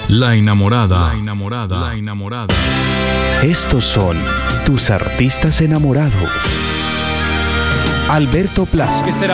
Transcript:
La enamorada. La enamorada. La enamorada. Estos son tus artistas enamorados. Alberto Plaza.